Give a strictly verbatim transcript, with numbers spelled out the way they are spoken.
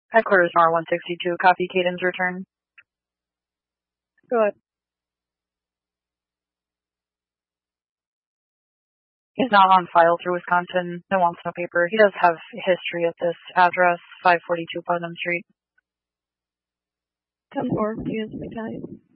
Headquarters R one sixty-two, copy Caden's return. Go ahead. He's not on file through Wisconsin. No wants no paper. He does have history at this address, five forty-two Putnam Street. ten four, he is my type.